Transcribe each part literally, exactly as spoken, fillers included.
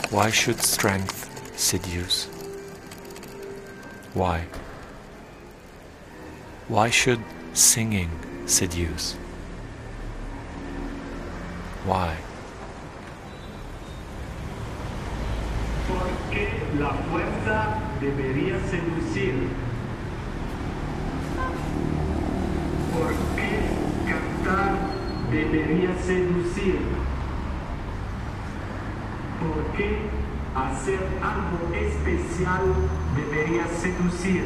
Why should strength seduce? Why? Why should singing seduce? Why? ¿Por qué la fuerza debería seducir? ¿Por qué cantar debería seducir? ¿Por qué hacer algo especial debería seducir?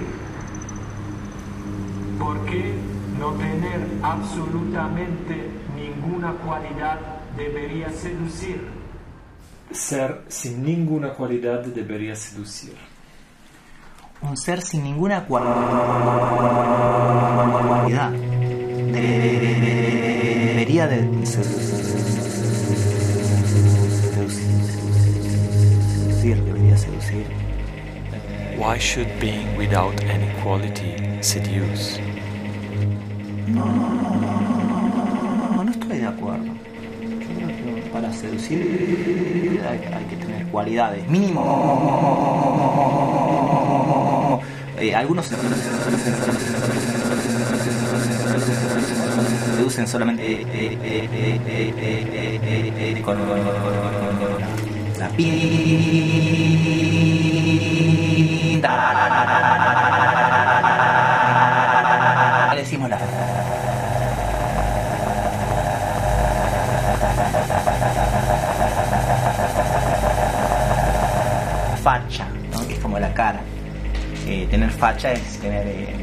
¿Por qué no tener absolutamente ninguna cualidad debería seducir? Ser sin ninguna cualidad debería seducir. Un ser sin ninguna cualidad debería de seducir, debería seducir. Why should being without any quality seduce? No, no, no, no, no estoy de acuerdo. Yo creo que para seducir hay, hay que tener cualidades, mínimo. Eh, algunos seducen solamente eh, eh, eh, eh, eh, eh, eh, eh, con la pinta. Le decimos la facha, ¿no? Que es como la cara. Eh, tener facha es tener eh,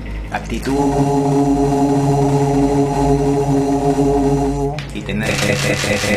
actitud y tener eh, eh, eh,